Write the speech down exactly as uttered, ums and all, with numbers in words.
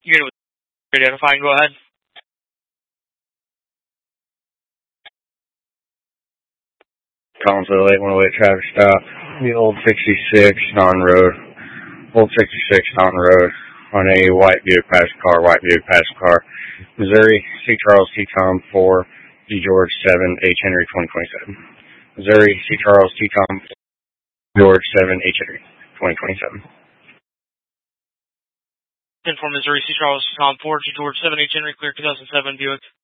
You're going to identify and go ahead. Calling for the late one oh eight traffic stop. The old sixty-six Staunton Road. Old sixty-six Staunton Road on a white Buick passenger car, white Buick passenger car. Missouri, C. Charles, T. Tom, four, G. George, seven, H. Henry, twenty twenty-seven. Missouri, C. Charles, T. Tom, George, seven, H. Henry, twenty twenty-seven. ten four Missouri, C. Charles, Tom, four, G. George, seven, H. Henry, clear two thousand seven Buick.